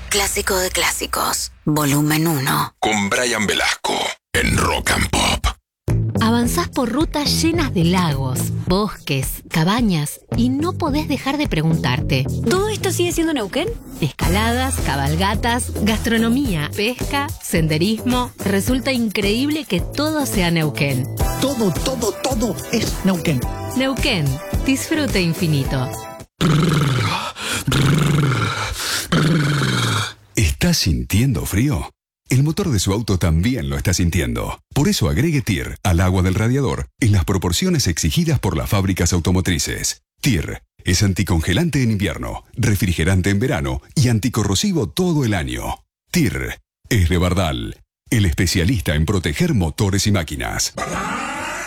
Clásico de clásicos, volumen 1. Con Brian Velasco en Rock and Pop. Avanzás por rutas llenas de lagos, bosques, cabañas y no podés dejar de preguntarte: ¿todo esto sigue siendo Neuquén? Escaladas, cabalgatas, gastronomía, pesca, senderismo. Resulta increíble que todo sea Neuquén. Todo es Neuquén. Neuquén, disfrute infinito. ¿Estás sintiendo frío? El motor de su auto también lo está sintiendo. Por eso agregue TIR al agua del radiador en las proporciones exigidas por las fábricas automotrices. TIR es anticongelante en invierno, refrigerante en verano y anticorrosivo todo el año. TIR es de Bardal, el especialista en proteger motores y máquinas.